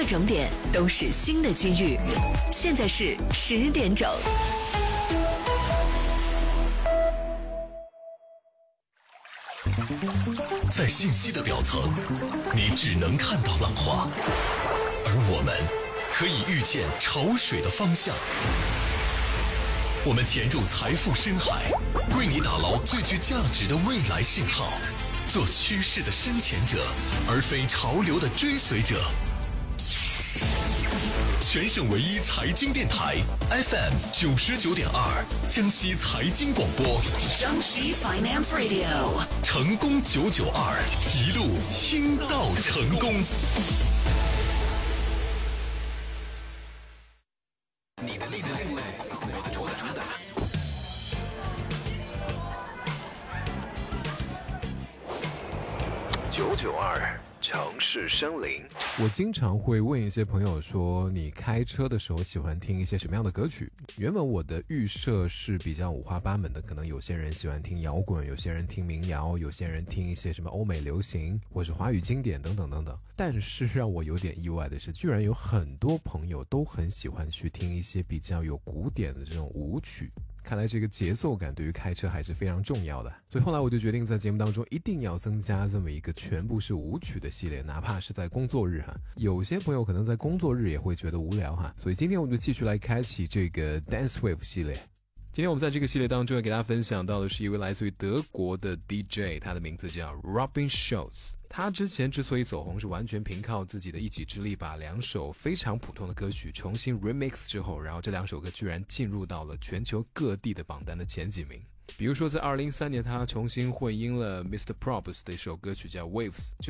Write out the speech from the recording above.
整点都是新的机遇。现在是10点整。 在信息的表层，你只能看到浪花，而我们可以预见潮水的方向。我们潜入财富深海，为你打捞最具价值的未来信号，做趋势的深潜者，而非潮流的追随者。全省唯一财经电台 FM 99.2，江西财经广播， 江西 Finance Radio， 成功992，一路听到成功。你的另类，我的主打。992城市森林。 我经常会问一些朋友说，你开车的时候喜欢听一些什么样的歌曲？原本我的预设是比较五花八门的，可能有些人喜欢听摇滚，有些人听民谣，有些人听一些什么欧美流行或是华语经典等等等等。但是让我有点意外的是，居然有很多朋友都很喜欢去听一些比较有古典的这种舞曲。看来这个节奏感对于开车还是非常重要的，所以后来我就决定在节目当中一定要增加这么一个全部是舞曲的系列，哪怕是在工作日哈。有些朋友可能在工作日也会觉得无聊哈，所以今天我们就继续来开启这个 Dance Wave 系列。今天我们在这个系列当中要给大家分享到的是一位来自于德国的 DJ， 他的名字叫 Robin Schulz。他之前之所以走红，是完全凭靠自己的一己之力，把2首非常普通的歌曲重新 remix 之后，然后这2首歌居然进入到了全球各地的榜单的前几名。比如说在2003年，他重新混音了 Mr. Probst 的一首歌曲叫 Waves，